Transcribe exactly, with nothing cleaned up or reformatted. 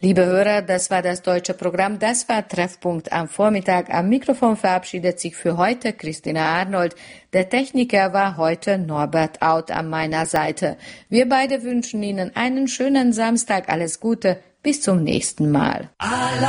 Liebe Hörer, das war das deutsche Programm, das war Treffpunkt am Vormittag. Am Mikrofon verabschiedet sich für heute Christina Arnold. Der Techniker war heute Norbert Out an meiner Seite. Wir beide wünschen Ihnen einen schönen Samstag, alles Gute, bis zum nächsten Mal.